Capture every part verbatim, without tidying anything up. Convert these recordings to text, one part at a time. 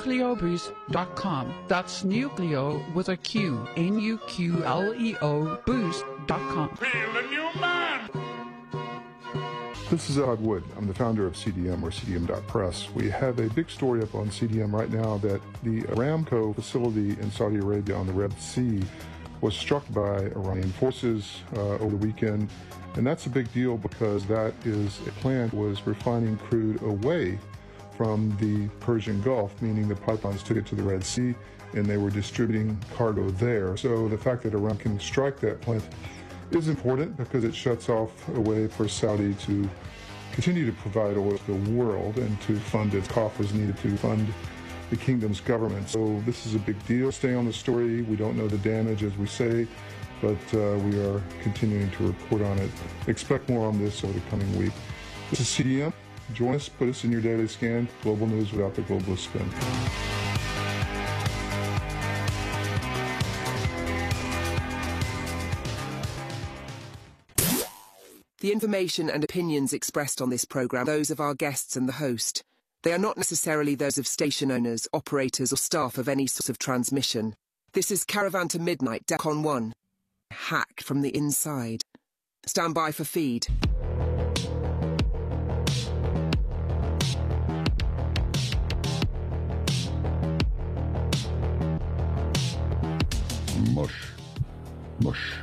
nucleo boost dot com. That's Nucleo with a Q, N U Q L E O boost dot com. Feel the new man! This is Todd Wood. I'm the founder of C D M, or C D M dot press. We have a big story up on C D M right now that the Aramco facility in Saudi Arabia on the Red Sea was struck by Iranian forces uh, over the weekend. And that's a big deal because that is a plant was refining crude away from the Persian Gulf, meaning the pipelines took it to the Red Sea and they were distributing cargo there. So the fact that Iran can strike that plant is important because it shuts off a way for Saudi to continue to provide oil to the world and to fund its coffers needed to fund the kingdom's government. So this is a big deal. Stay on the story. We don't know the damage, as we say, but uh, we are continuing to report on it. Expect more on this over the coming week. This is C D M. Join us. Put us in your daily scan. Global news without the globalist spin. The information and opinions expressed on this program are those of our guests and the host. They are not necessarily those of station owners, operators, or staff of any source of transmission. This is Caravan to Midnight, DEFCON one. Hack from the inside. Stand by for feed. Mush. Mush.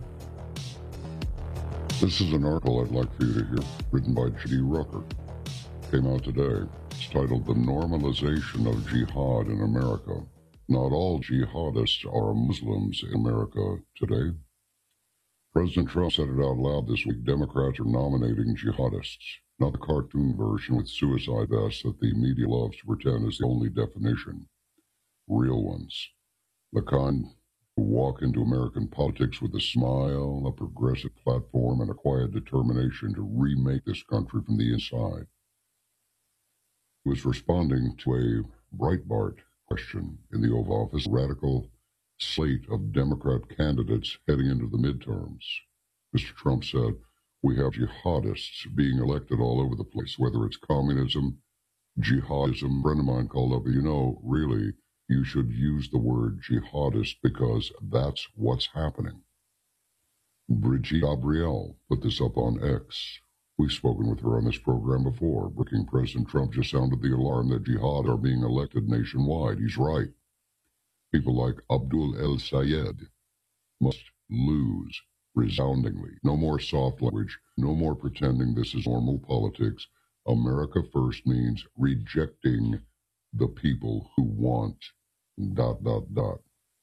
This is an article I'd like for you to hear, written by J D Rucker. Came out today. It's titled The Normalization of Jihad in America. Not all jihadists are Muslims in America today. President Trump said it out loud this week. Democrats are nominating jihadists, not the cartoon version with suicide vests that the media loves to pretend is the only definition. Real ones. The kind who walk into American politics with a smile, a progressive platform, and a quiet determination to remake this country from the inside. He was responding to a Breitbart question in the Oval Office, a radical slate of Democrat candidates heading into the midterms. Mister Trump said, "We have jihadists being elected all over the place, whether it's communism, jihadism." A friend of mine called up, you know, really, you should use the word jihadist because that's what's happening. Brigitte Gabriel put this up on X. We've spoken with her on this program before. Breaking President Trump just sounded the alarm that jihad are being elected nationwide. He's right. People like Abdul El Sayed must lose resoundingly. No more soft language. No more pretending this is normal politics. America first means rejecting the people who want dot, dot, dot.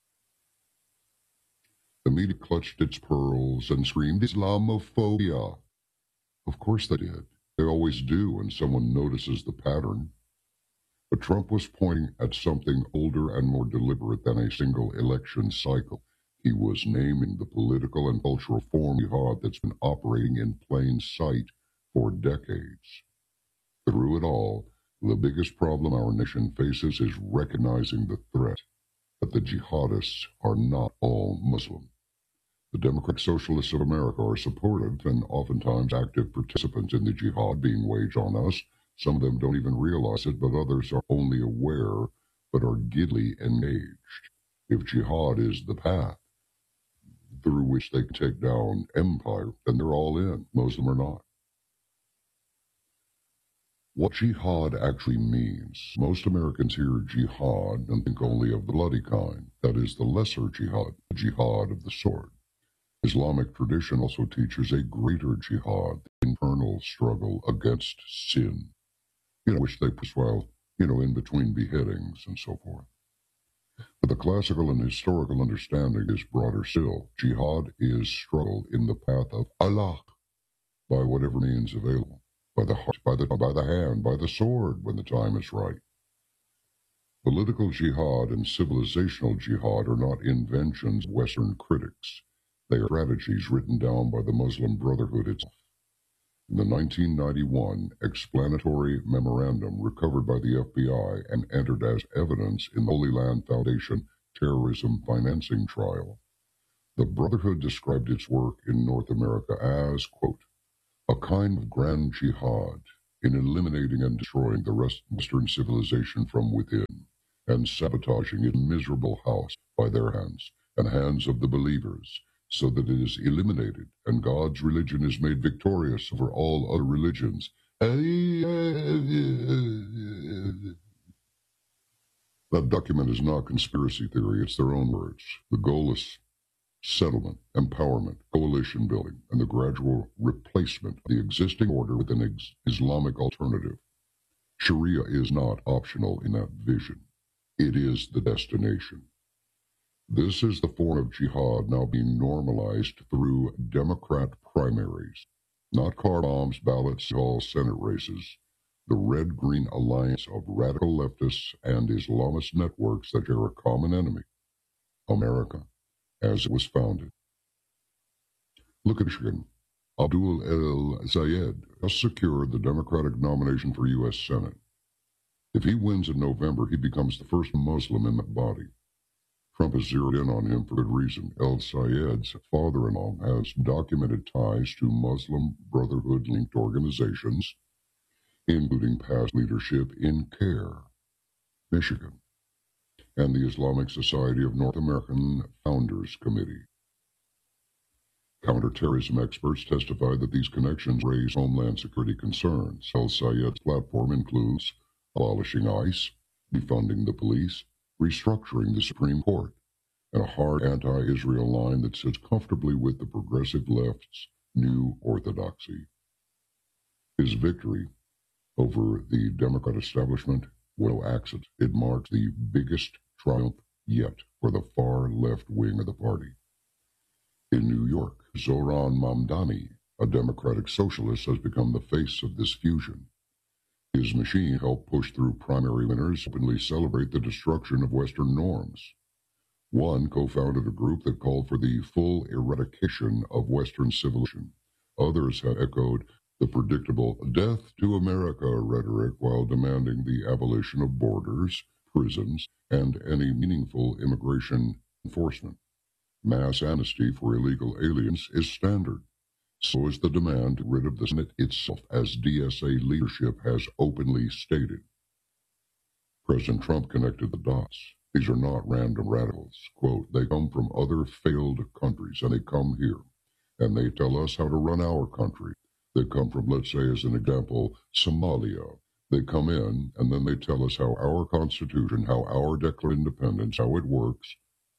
The media clutched its pearls and screamed Islamophobia. Of course they did. They always do when someone notices the pattern. But Trump was pointing at something older and more deliberate than a single election cycle. He was naming the political and cultural form jihad that's been operating in plain sight for decades. Through it all, the biggest problem our nation faces is recognizing the threat that the jihadists are not all Muslim. The Democratic Socialists of America are supportive and oftentimes active participants in the jihad being waged on us. Some of them don't even realize it, but others are only aware but are giddily engaged. If jihad is the path through which they can take down empire, then they're all in, Muslim or not. What jihad actually means, most Americans hear jihad and think only of the bloody kind. That is the lesser jihad, the jihad of the sword. Islamic tradition also teaches a greater jihad, the internal struggle against sin, you know, which they push while, you know, in between beheadings and so forth. But the classical and historical understanding is broader still. Jihad is struggle in the path of Allah by whatever means available. By the heart, by the, by the hand, by the sword, when the time is right. Political jihad and civilizational jihad are not inventions of Western critics. They are strategies written down by the Muslim Brotherhood itself. In the nineteen ninety-one explanatory memorandum recovered by the F B I and entered as evidence in the Holy Land Foundation terrorism financing trial, the Brotherhood described its work in North America as, quote, a kind of grand jihad in eliminating and destroying the rest of Western civilization from within. and sabotaging its miserable house by their hands and hands of the believers, so that it is eliminated and God's religion is made victorious over all other religions. That document is not conspiracy theory, it's their own words. The goal is settlement, empowerment, coalition building, and the gradual replacement of the existing order with an ex- Islamic alternative. Sharia is not optional in that vision. It is the destination. This is the form of jihad now being normalized through Democrat primaries, not car bombs, ballots, all Senate races. The red-green alliance of radical leftists and Islamist networks that share a common enemy, America, as it was founded. Look at Michigan. Abdul El-Zayed has secured the Democratic nomination for U S Senate. If he wins in November, he becomes the first Muslim in that body. Trump has zeroed in on him for good reason. El-Zayed's father-in-law has documented ties to Muslim Brotherhood-linked organizations, including past leadership in CAIR, Michigan, and the Islamic Society of North American Founders Committee. Counterterrorism experts testified that these connections raise homeland security concerns. El-Zayed's platform includes abolishing ICE, defunding the police, restructuring the Supreme Court, and a hard anti-Israel line that sits comfortably with the progressive left's new orthodoxy. His victory over the Democrat establishment was no accident. It marks the biggest triumph yet for the far left wing of the party. In New York, Zohran Mamdani, a Democratic socialist, has become the face of this fusion. His machine helped push through primary winners who openly celebrate the destruction of Western norms. One co-founded a group that called for the full eradication of Western civilization. Others have echoed the predictable death to America rhetoric while demanding the abolition of borders, prisons, and any meaningful immigration enforcement. Mass amnesty for illegal aliens is standard. So is the demand to get rid of the Senate itself, as D S A leadership has openly stated. President Trump connected the dots. These are not random radicals. Quote, they come from other failed countries, and they come here, and they tell us how to run our country. They come from, let's say, as an example, Somalia. They come in, and then they tell us how our Constitution, how our Declaration of Independence, how it works.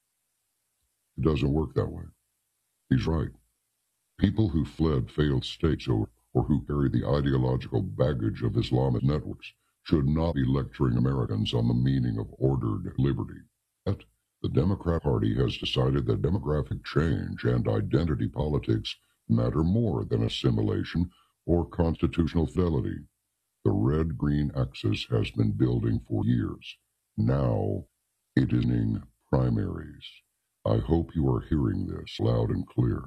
It doesn't work that way. He's right. People who fled failed states or, or who carry the ideological baggage of Islamist networks should not be lecturing Americans on the meaning of ordered liberty. Yet, the Democrat Party has decided that demographic change and identity politics matter more than assimilation or constitutional fidelity. The red-green axis has been building for years. Now, it is in primaries. I hope you are hearing this loud and clear.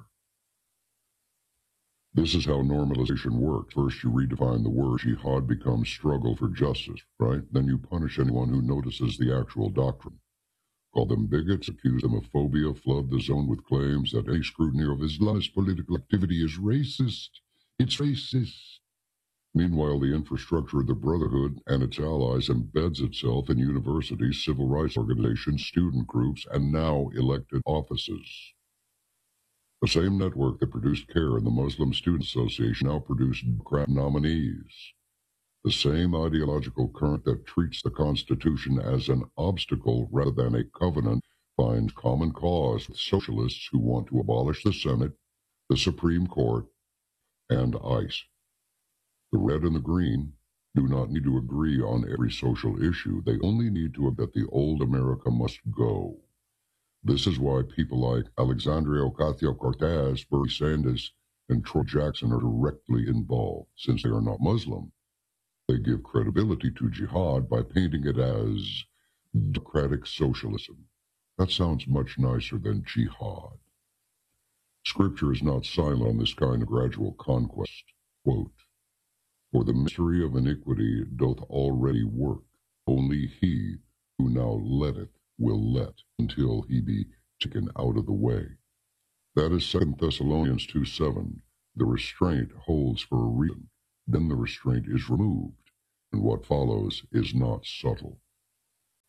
This is how normalization works. First, you redefine the word. Jihad becomes struggle for justice, right? Then you punish anyone who notices the actual doctrine. Call them bigots, accuse them of phobia, flood the zone with claims that any scrutiny of Islamist political activity is racist. It's racist. Meanwhile, the infrastructure of the Brotherhood and its allies embeds itself in universities, civil rights organizations, student groups, and now elected offices. The same network that produced CAIR and the Muslim Student Association now produced Democrat nominees. The same ideological current that treats the Constitution as an obstacle rather than a covenant finds common cause with socialists who want to abolish the Senate, the Supreme Court, and ICE. The red and the green do not need to agree on every social issue. They only need to agree that the old America must go. This is why people like Alexandria Ocasio-Cortez, Bernie Sanders, and Troy Jackson are directly involved. Since they are not Muslim, they give credibility to jihad by painting it as democratic socialism. That sounds much nicer than jihad. Scripture is not silent on this kind of gradual conquest. Quote, for the mystery of iniquity doth already work. Only he who now letteth will let until he be taken out of the way. That is Second Thessalonians two seven. The restraint holds for a reason. Then the restraint is removed, and what follows is not subtle.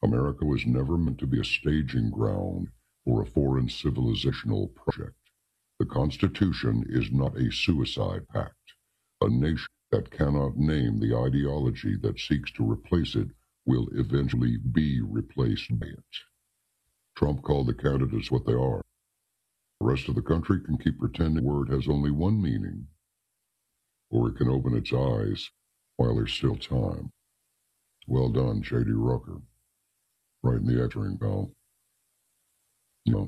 America was never meant to be a staging ground for a foreign civilizational project. The Constitution is not a suicide pact. A nation that cannot name the ideology that seeks to replace it will eventually be replaced by it. Trump called the candidates what they are. The rest of the country can keep pretending the word has only one meaning, or it can open its eyes while there's still time. Well done, J D Rucker. Right in the X-ring, pal. No.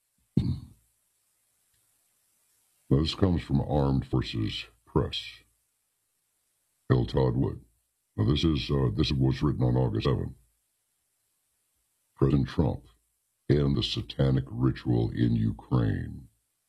This comes from Armed Forces Press. L. Todd Wood. Now this is uh, this was written on August seventh. President Trump and the satanic ritual in Ukraine.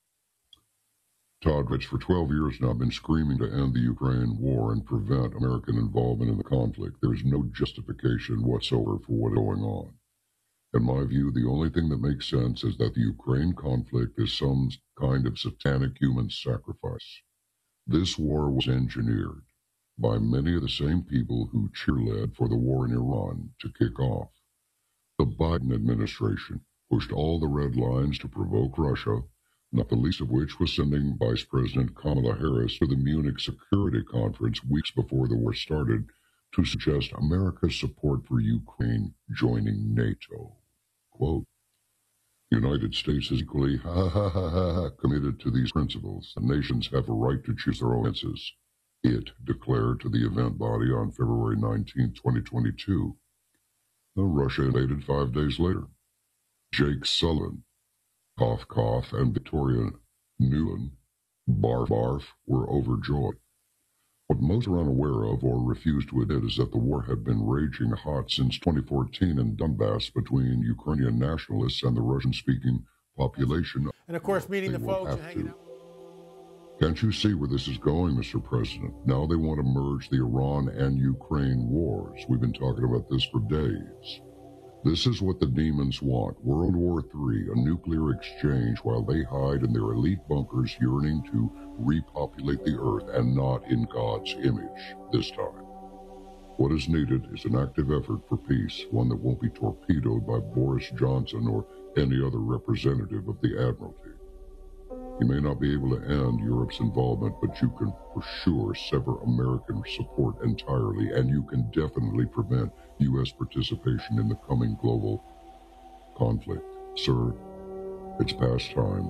Todd writes, for twelve years now, I've been screaming to end the Ukraine war and prevent American involvement in the conflict. There is no justification whatsoever for what is going on. In my view, the only thing that makes sense is that the Ukraine conflict is some kind of satanic human sacrifice. This war was engineered by many of the same people who cheerlead for the war in Iran to kick off. The Biden administration pushed all the red lines to provoke Russia, not the least of which was sending Vice President Kamala Harris to the Munich Security Conference weeks before the war started to suggest America's support for Ukraine joining NATO. Quote, the United States is equally ha, ha, ha, ha, ha, committed to these principles. The nations have a right to choose their own answers. It declared to the event body on February nineteenth, twenty twenty-two. Well, Russia invaded five days later. Jake Sullivan, cough, cough, and Victoria Nuland, barf, barf, were overjoyed. What most are unaware of or refuse to admit is that the war had been raging hot since twenty fourteen in Donbass between Ukrainian nationalists and the Russian-speaking population. And, of course, meeting the folks and hanging out. Can't you see where this is going, Mister President? Now they want to merge the Iran and Ukraine wars. We've been talking about this for days. This is what the demons want. World War Three, a nuclear exchange while they hide in their elite bunkers yearning to repopulate the earth and not in God's image this time. What is needed is an active effort for peace, one that won't be torpedoed by Boris Johnson or any other representative of the Admiralty. You may not be able to end Europe's involvement, but you can for sure sever American support entirely, and you can definitely prevent U S participation in the coming global conflict. Sir, it's past time.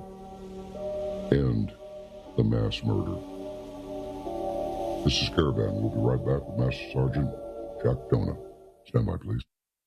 End the mass murder. This is Caravan. We'll be right back with Master Sergeant Jack Dona. Stand by, please.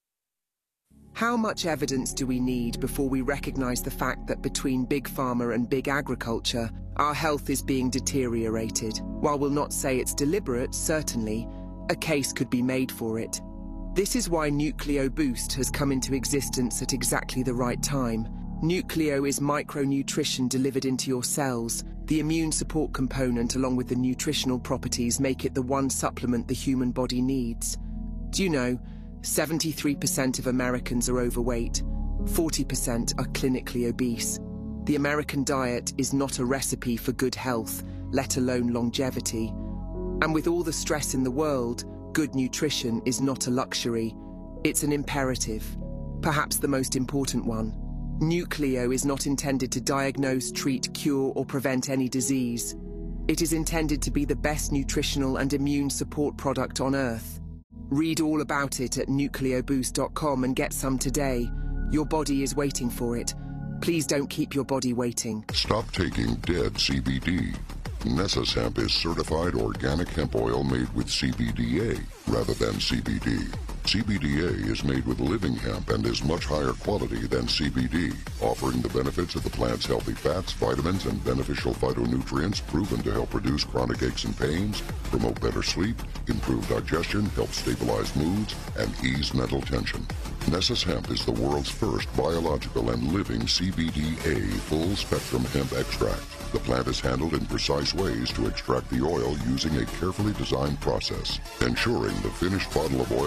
How much evidence do we need before we recognize the fact that between big pharma and big agriculture, our health is being deteriorated? While we'll not say it's deliberate, certainly, a case could be made for it. This is why Nucleo Boost has come into existence at exactly the right time. Nucleo is micronutrition delivered into your cells. The immune support component along with the nutritional properties make it the one supplement the human body needs. Do you know, seventy-three percent of Americans are overweight, forty percent are clinically obese. The American diet is not a recipe for good health, let alone longevity. And with all the stress in the world, good nutrition is not a luxury, it's an imperative, perhaps the most important one. Nucleo is not intended to diagnose, treat, cure, or prevent any disease. It is intended to be the best nutritional and immune support product on Earth. Read all about it at nucleo boost dot com and get some today. Your body is waiting for it. Please don't keep your body waiting. Stop taking dead C B D. Nessus Hemp is certified organic hemp oil made with C B D A rather than C B D. C B D A is made with living hemp and is much higher quality than C B D, offering the benefits of the plant's healthy fats, vitamins, and beneficial phytonutrients proven to help reduce chronic aches and pains, promote better sleep, improve digestion, help stabilize moods, and ease mental tension. Nessus Hemp is the world's first biological and living C B D A full-spectrum hemp extract. The plant is handled in precise ways to extract the oil using a carefully designed process, ensuring the finished bottle of oil contains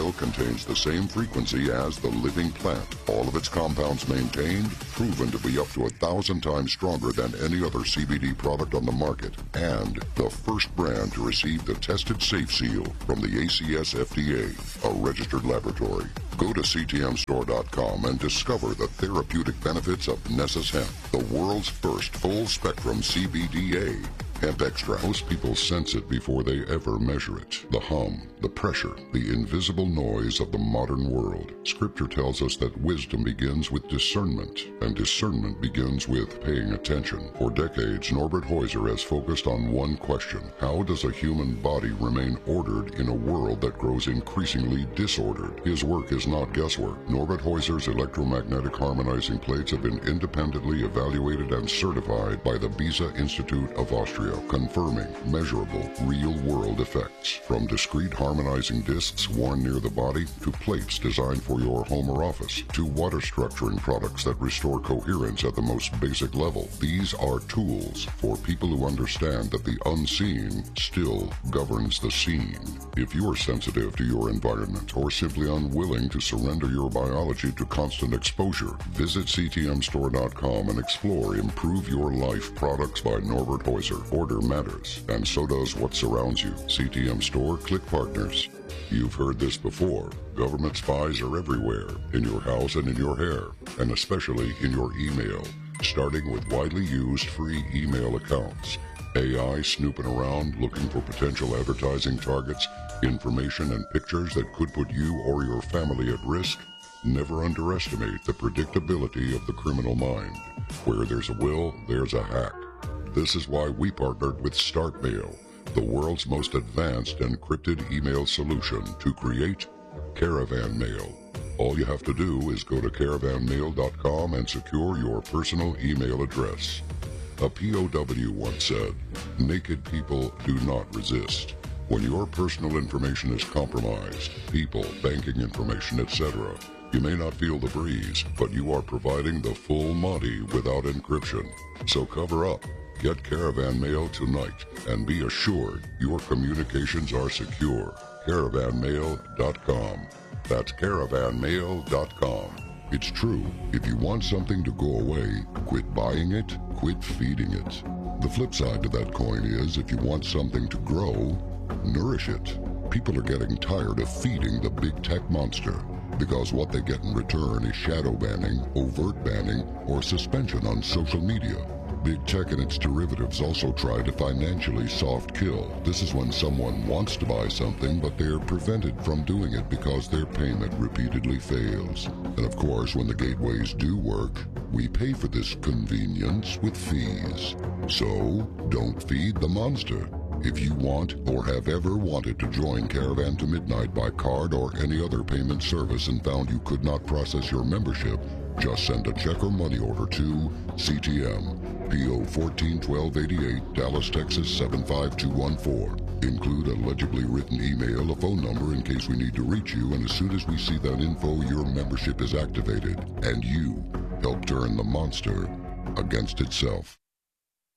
contains the same frequency as the living plant. All of its compounds maintained, proven to be up to a thousand times stronger than any other C B D product on the market, and the first brand to receive the tested safe seal from the A C S F D A, a registered laboratory. Go to C T M store dot com and discover the therapeutic benefits of Nessus Hemp, the world's first full-spectrum C B D A. Hemp extract. Most people sense it before they ever measure it. The hum, the pressure, the invisible noise of the modern world. Scripture tells us that wisdom begins with discernment, and discernment begins with paying attention. For decades, Norbert Heuser has focused on one question: how does a human body remain ordered in a world that grows increasingly disordered? His work is not guesswork. Norbert Heuser's electromagnetic harmonizing plates have been independently evaluated and certified by the Beza Institute of Austria, confirming measurable, real-world effects. From discrete harmonizing discs worn near the body, to plates designed for your home or office, to water structuring products that restore coherence at the most basic level. These are tools for people who understand that the unseen still governs the seen. If you're sensitive to your environment or simply unwilling to surrender your biology to constant exposure, visit C T M store dot com and explore Improve Your Life products by Norbert Heuser. Order matters, and so does what surrounds you. C T M Store Click Partners. You've heard this before. Government spies are everywhere, in your house and in your hair, and especially in your email, starting with widely used free email accounts. A I snooping around looking for potential advertising targets, information and pictures that could put you or your family at risk. Never underestimate the predictability of the criminal mind. Where there's a will, there's a hack. This is why we partnered with StartMail, the world's most advanced encrypted email solution, to create Caravan Mail. All you have to do is go to caravan mail dot com and secure your personal email address. A P O W once said, "Naked people do not resist." When your personal information is compromised, people, banking information, et cetera, you may not feel the breeze, but you are providing the full Monty without encryption. So cover up. Get Caravan Mail tonight and be assured your communications are secure. caravan mail dot com. That's caravan mail dot com. It's true, if you want something to go away, quit buying it, quit feeding it. The flip side to that coin is, if you want something to grow, nourish it. People are getting tired of feeding the big tech monster, because what they get in return is shadow banning, overt banning, or suspension on social media. Big tech and its derivatives also try to financially soft kill. This is when someone wants to buy something, but they're prevented from doing it because their payment repeatedly fails. And of course, when the gateways do work, we pay for this convenience with fees. So, don't feed the monster. If you want or have ever wanted to join Caravan to Midnight by card or any other payment service and found you could not process your membership, just send a check or money order to C T M, P O fourteen twelve eighty-eight, Dallas, Texas seven five two one four. Include a legibly written email, a phone number in case we need to reach you, and as soon as we see that info, your membership is activated, and you help turn the monster against itself.